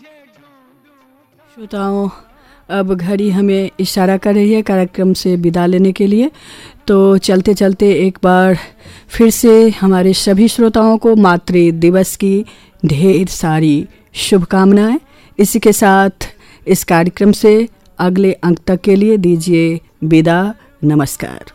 श्रोताओं, अब घड़ी हमें इशारा कर रही है कार्यक्रम से विदा लेने के लिए। तो चलते चलते एक बार फिर से हमारे सभी श्रोताओं को मातृ दिवस की ढेर सारी शुभकामनाएं। इसी के साथ इस कार्यक्रम से अगले अंक तक के लिए दीजिए विदा। नमस्कार।